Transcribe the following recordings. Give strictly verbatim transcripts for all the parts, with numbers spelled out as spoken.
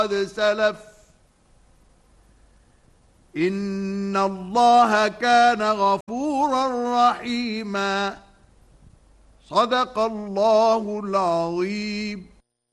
قد سلف إن الله كان غفورا رحيما. صدق الله العظيم.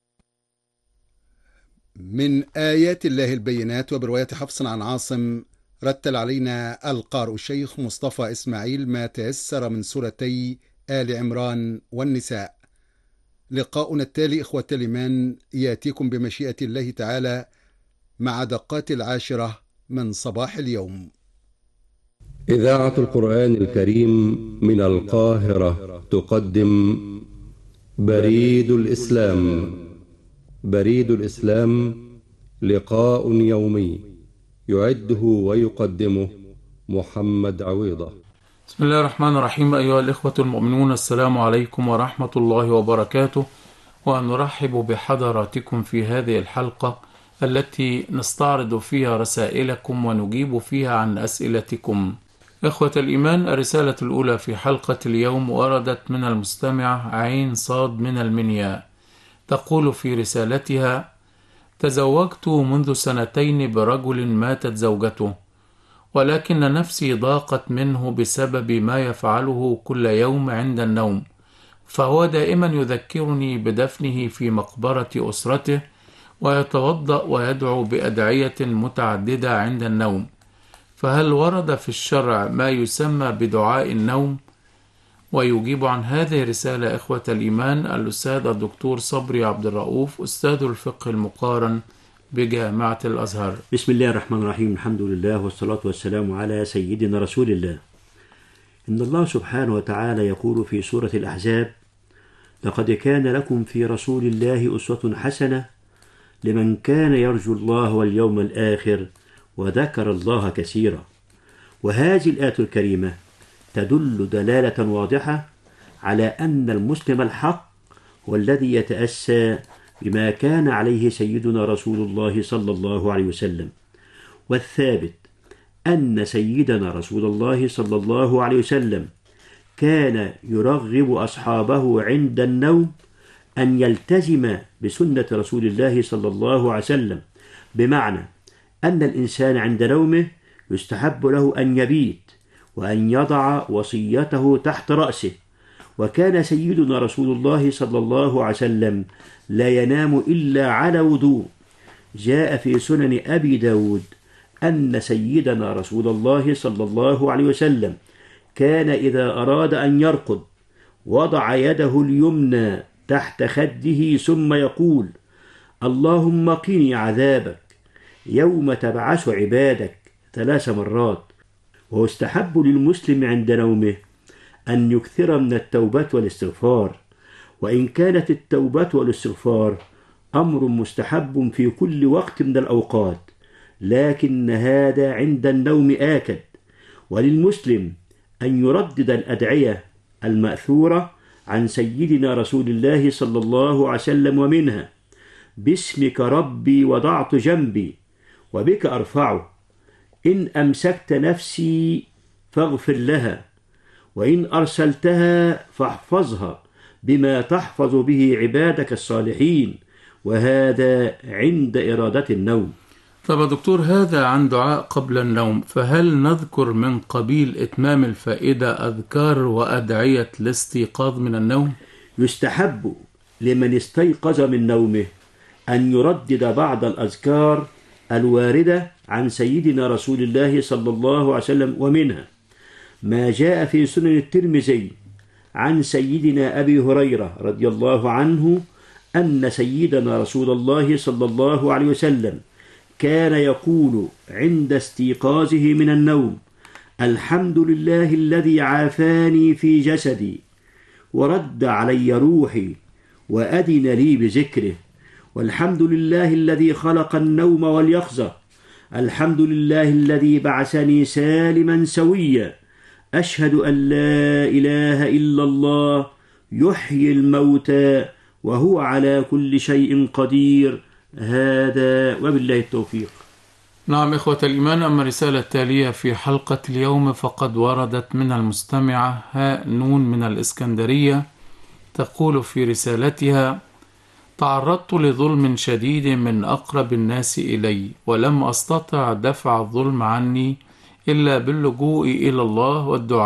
من آيات الله البينات. وبرواية حفص عن عاصم رتل علينا القارئ الشيخ مصطفى إسماعيل ما تيسر من سورتي آل عمران والنساء. لقاؤنا التالي إخوة الإيمان يأتيكم بمشيئة الله تعالى مع دقات العاشرة من صباح اليوم. إذاعة القرآن الكريم من القاهرة تقدم بريد الإسلام. بريد الإسلام لقاء يومي يعده ويقدمه محمد عويضة. بسم الله الرحمن الرحيم. أيها الإخوة المؤمنون، السلام عليكم ورحمة الله وبركاته، ونرحب بحضراتكم في هذه الحلقة التي نستعرض فيها رسائلكم ونجيب فيها عن أسئلتكم. إخوة الإيمان، الرسالة الأولى في حلقة اليوم وردت من المستمع عين صاد من المنيا، تقول في رسالتها: تزوجت منذ سنتين برجل ماتت زوجته، ولكن نفسي ضاقت منه بسبب ما يفعله كل يوم عند النوم، فهو دائما يذكرني بدفنه في مقبرة أسرته، ويتوضأ ويدعو بأدعية متعددة عند النوم، فهل ورد في الشرع ما يسمى بدعاء النوم؟ ويجيب عن هذه الرسالة إخوة الإيمان الأستاذ الدكتور صبري عبد الرؤوف، أستاذ الفقه المقارن بجامعة الأزهر. بسم الله الرحمن الرحيم. الحمد لله والصلاة والسلام على سيدنا رسول الله. إن الله سبحانه وتعالى يقول في سورة الأحزاب: لقد كان لكم في رسول الله أسوة حسنة لمن كان يرجو الله واليوم الآخر وذكر الله كثيرا. وهذه الآية الكريمة تدل دلالة واضحة على أن المسلم الحق هو الذي يتأسى بما كان عليه سيدنا رسول الله صلى الله عليه وسلم. والثابت أن سيدنا رسول الله صلى الله عليه وسلم كان يرغب أصحابه عند النوم أن يلتزم بسنة رسول الله صلى الله عليه وسلم، بمعنى أن الإنسان عند نومه يستحب له أن يبيت وأن يضع وصيته تحت رأسه. وكان سيدنا رسول الله صلى الله عليه وسلم لا ينام إلا على وضوء. جاء في سنن أبي داود أن سيدنا رسول الله صلى الله عليه وسلم كان إذا أراد أن يرقد وضع يده اليمنى تحت خده ثم يقول: اللهم قني عذابك يوم تبعث عبادك ثلاث مرات. وهو استحب للمسلم عند نومه أن يكثر من التوبة والاستغفار، وإن كانت التوبة والاستغفار أمر مستحب في كل وقت من الأوقات، لكن هذا عند النوم آكد. وللمسلم أن يردد الأدعية المأثورة عن سيدنا رسول الله صلى الله عليه وسلم، ومنها: باسمك ربي وضعت جنبي وبك أرفعه، إن أمسكت نفسي فاغفر لها، وإن أرسلتها فاحفظها بما تحفظ به عبادك الصالحين، وهذا عند إرادة النوم. طب يا دكتور، هذا عن دعاء قبل النوم، فهل نذكر من قبيل إتمام الفائدة أذكار وأدعية الاستيقاظ من النوم؟ يستحب لمن استيقظ من نومه أن يردد بعض الأذكار الواردة عن سيدنا رسول الله صلى الله عليه وسلم، ومنها ما جاء في سنن الترمذي عن سيدنا أبي هريرة رضي الله عنه أن سيدنا رسول الله صلى الله عليه وسلم كان يقول عند استيقاظه من النوم: الحمد لله الذي عافاني في جسدي ورد علي روحي وأذن لي بذكره، والحمد لله الذي خلق النوم واليقظة، الحمد لله الذي بعثني سالما سويا، أشهد أن لا إله إلا الله يحيي الموتى وهو على كل شيء قدير. هذا وبالله التوفيق. نعم إخوة الإيمان، أما الرسالة التالية في حلقة اليوم فقد وردت من المستمعة هاء نون من الإسكندرية، تقول في رسالتها: تعرضت لظلم شديد من أقرب الناس إلي، ولم أستطع دفع الظلم عني إلا باللجوء إلى الله والدعاء